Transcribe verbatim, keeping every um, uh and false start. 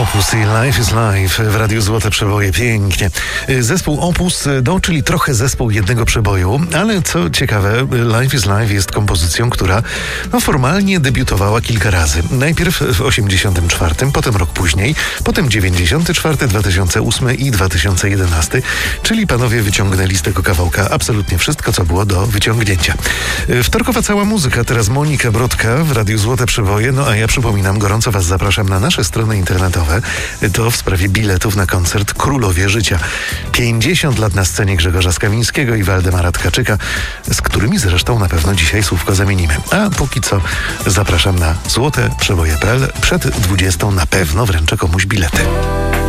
Opus i Life is Life w Radiu Złote Przeboje. Pięknie. Zespół Opus, no, czyli trochę zespół jednego przeboju, ale co ciekawe, Life is Life jest kompozycją, która no, formalnie debiutowała kilka razy. Najpierw w osiemdziesiątym czwartym, potem rok później, potem dziewięćdziesiąty czwarty, dwa tysiące ósmy i dwa tysiące jedenasty, czyli panowie wyciągnęli z tego kawałka absolutnie wszystko, co było do wyciągnięcia. Wtorkowa cała muzyka, teraz Monika Brodka w Radiu Złote Przeboje, no a ja przypominam, gorąco was zapraszam na nasze strony internetowe. To w sprawie biletów na koncert Królowie Życia. pięćdziesiąt lat na scenie Grzegorza Skamińskiego i Waldemara Tkaczyka, z którymi zresztą na pewno dzisiaj słówko zamienimy. A póki co zapraszam na złote przeboje kropka p l. Przed dwudziestą na pewno wręczę komuś bilety.